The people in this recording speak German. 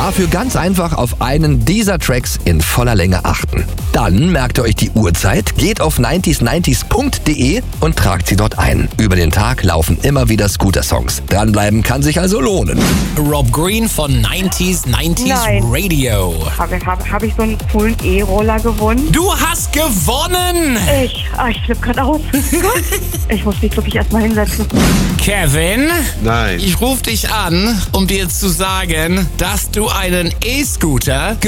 Dafür ganz einfach auf einen dieser Tracks in voller Länge achten. Dann merkt ihr euch die Uhrzeit, geht auf 90s90s.de und tragt sie dort ein. Über den Tag laufen immer wieder Scooter-Songs. Dranbleiben kann sich also lohnen. Rob Green von 90s Nein. Radio. Hab ich so einen coolen E-Roller gewonnen? Du hast gewonnen! Ich flippe gerade aus. Ich muss mich wirklich erstmal hinsetzen. Kevin? Nein. Ich rufe dich an, um dir zu sagen, dass du einen E-Scooter